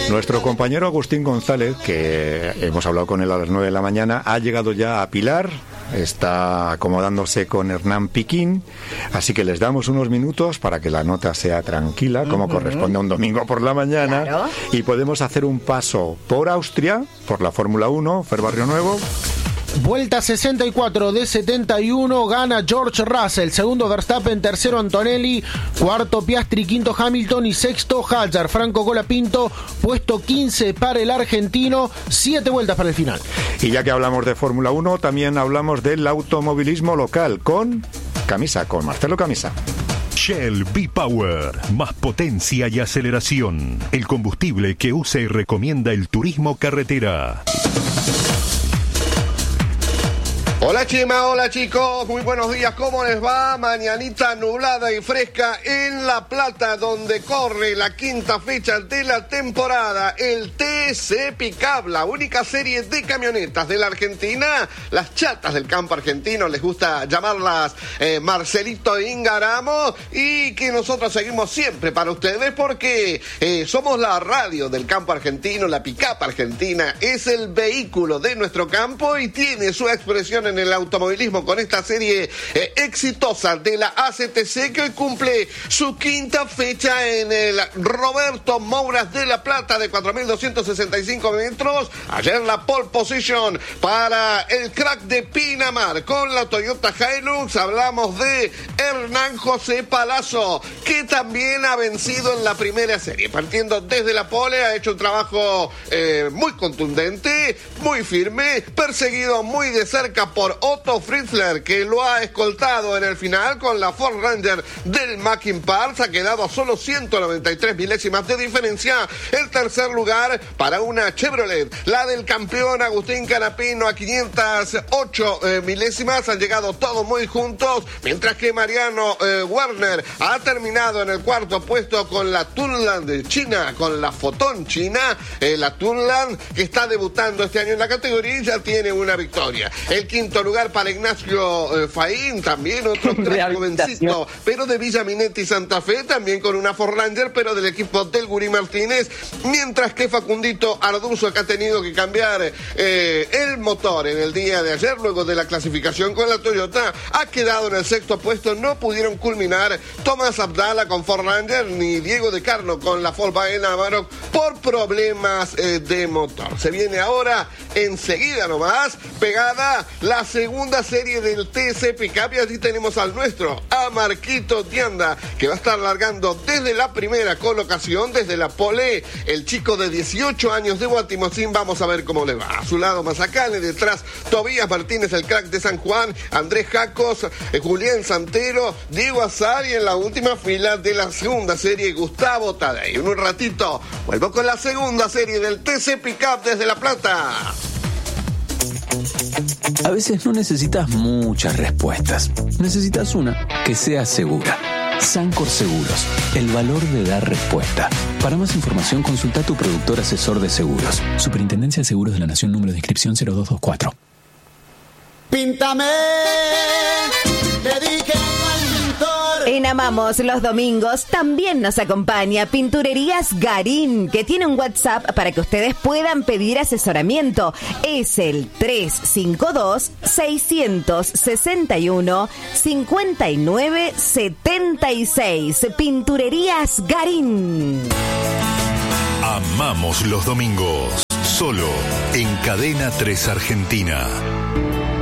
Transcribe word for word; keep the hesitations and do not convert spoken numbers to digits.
Nuestro compañero Agustín González, que hemos hablado con él a las nueve de la mañana, ha llegado ya a Pilar, está acomodándose con Hernán Piquín, así que les damos unos minutos para que la nota sea tranquila, como uh-huh. corresponde a un domingo por la mañana, claro. Y podemos hacer un paso por Austria, por la Fórmula uno, Fer Barrio Nuevo. Vuelta sesenta y cuatro de setenta y uno, gana George Russell, segundo Verstappen, tercero Antonelli, cuarto Piastri, quinto Hamilton y sexto Hadjar. Franco Colapinto, puesto quince para el argentino, siete vueltas para el final. Y ya que hablamos de Fórmula uno, también hablamos del automovilismo local con Camisa, con Marcelo Camisa. Shell V-Power, más potencia y aceleración. El combustible que usa y recomienda el turismo carretera. Hola Chima, hola chicos, muy buenos días, ¿cómo les va? Mañanita nublada y fresca en La Plata, donde corre la quinta fecha de la temporada, el T C Pickup, la única serie de camionetas de la Argentina, las chatas del campo argentino, les gusta llamarlas eh, Marcelito Ingaramo, y que nosotros seguimos siempre para ustedes porque eh, somos la radio del campo argentino, la Pickup argentina, es el vehículo de nuestro campo y tiene su expresión en en el automovilismo con esta serie eh, exitosa de la A C T C que hoy cumple su quinta fecha en el Roberto Mouras de La Plata de cuatro mil doscientos sesenta y cinco metros. Ayer la pole position para el crack de Pinamar con la Toyota Hilux. Hablamos de Hernán José Palazzo, que también ha vencido en la primera serie. Partiendo desde la pole, ha hecho un trabajo eh, muy contundente, muy firme, perseguido muy de cerca por Otto Fritzler, que lo ha escoltado en el final con la Ford Ranger del Mackin Parts. Ha quedado a solo ciento noventa y tres milésimas de diferencia. El tercer lugar para una Chevrolet, la del campeón Agustín Canapino, a quinientas ocho eh, milésimas. Han llegado todos muy juntos, mientras que Mariano eh, Werner ha terminado en el cuarto puesto con la Tunland de China, con la Fotón China. Eh, la Tunland, que está debutando este año en la categoría, ya tiene una victoria. El quinto lugar para Ignacio eh, Faín, también otro track jovencito, pero de Villa Minetti Santa Fe, también con una Ford Ranger, pero del equipo del Gurí Martínez, mientras que Facundito Arduzo, que ha tenido que cambiar eh, el motor en el día de ayer, luego de la clasificación con la Toyota, ha quedado en el sexto puesto. No pudieron culminar Tomás Abdala con Ford Ranger, ni Diego De Carlo con la Volkswagen Amarok por problemas eh, de motor. Se viene ahora, enseguida nomás, pegada la segunda serie del T C Pickup, y allí tenemos al nuestro, a Marquito Tianda, que va a estar largando desde la primera colocación, desde la pole, el chico de dieciocho años de Guatimocín. Vamos a ver cómo le va. A su lado Mazacane, detrás Tobías Martínez, el crack de San Juan, Andrés Jacos, eh, Julián Santero, Diego Azar, y en la última fila de la segunda serie, Gustavo Tadei. En un ratito vuelvo con la segunda serie del T C Pickup desde La Plata. A veces no necesitas muchas respuestas. Necesitas una que sea segura. Sancor Seguros, el valor de dar respuesta. Para más información, consulta a tu productor asesor de seguros. Superintendencia de Seguros de la Nación, número de inscripción cero dos dos cuatro. Píntame, le dije al pintor. En Amamos los domingos también nos acompaña Pinturerías Garín, que tiene un WhatsApp para que ustedes puedan pedir asesoramiento. Es el tres cinco dos, seis seis uno, cinco nueve siete seis. Pinturerías Garín. Amamos los domingos, solo en Cadena tres Argentina.